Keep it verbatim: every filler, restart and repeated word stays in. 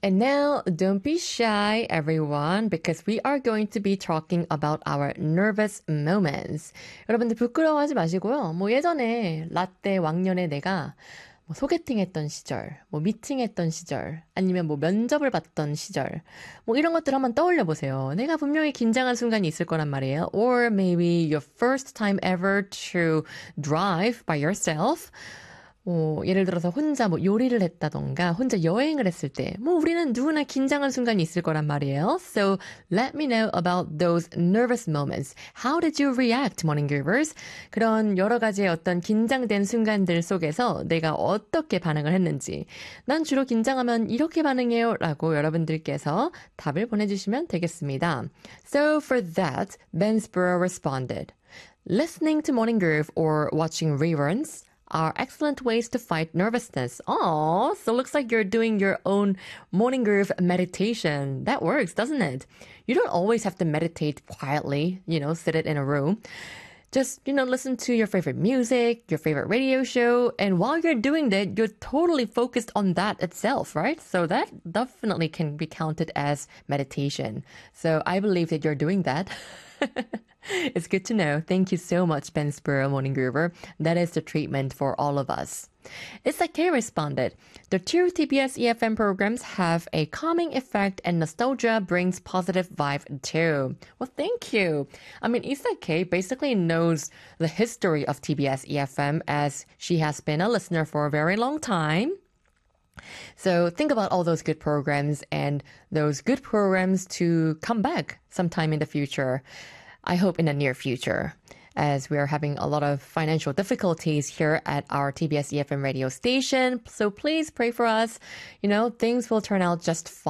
And now, don't be shy, everyone, because we are going to be talking about our nervous moments. 여러분들 부끄러워하지 마시고요. 뭐 예전에 라떼 왕년에 내가 뭐 소개팅했던 시절, 뭐 미팅했던 시절, 아니면 뭐 면접을 봤던 시절, 뭐 이런 것들 한번 떠올려 보세요. 내가 분명히 긴장한 순간이 있을 거란 말이에요. Or maybe your first time ever to drive by yourself. 뭐 예를 들어서 혼자 뭐 요리를 했다던가 혼자 여행을 했을 때 뭐 우리는 누구나 긴장한 순간이 있을 거란 말이에요. So let me know about those nervous moments. How did you react, morning givers? 그런 여러 가지의 어떤 긴장된 순간들 속에서 내가 어떻게 반응을 했는지. 난 주로 긴장하면 이렇게 반응해요 라고 여러분들께서 답을 보내주시면 되겠습니다. So for that, Ben Spurrow responded. Listening to Morning Groove or watching reruns are excellent ways to fight nervousness. Oh, so looks like you're doing your own morning groove meditation. That works, doesn't it? You don't always have to meditate quietly, you know, sit it in a room. Just, you know, listen to your favorite music, your favorite radio show, and while you're doing that, you're totally focused on that itself, right? So that definitely can be counted as meditation. So I believe that you're doing that. It's good to know. Thank you so much, Ben Spurrow, Morning Groover. That is the treatment for all of us. It's like Kay responded. The two T B S E F M programs have a calming effect and nostalgia brings positive vibe too. Well, thank you. I mean, Issa Kay basically knows the history of T B S E F M as she has been a listener for a very long time. So think about all those good programs and those good programs to come back sometime in the future. I hope in the near future, as we are having a lot of financial difficulties here at our T B S E F M radio station. So please pray for us. You know, things will turn out just fine.